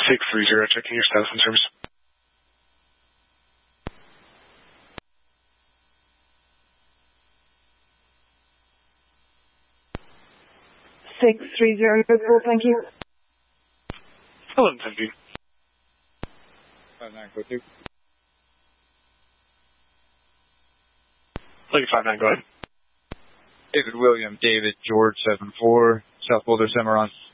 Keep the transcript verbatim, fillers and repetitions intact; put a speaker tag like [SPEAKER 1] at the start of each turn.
[SPEAKER 1] six three zero, checking your status and service.
[SPEAKER 2] six three zero, good call, thank you.
[SPEAKER 1] eleven seventeen.
[SPEAKER 3] five nine, go two.
[SPEAKER 1] Lady five nine, go ahead.
[SPEAKER 3] David William, David George seven four, South Boulder, Cimarron.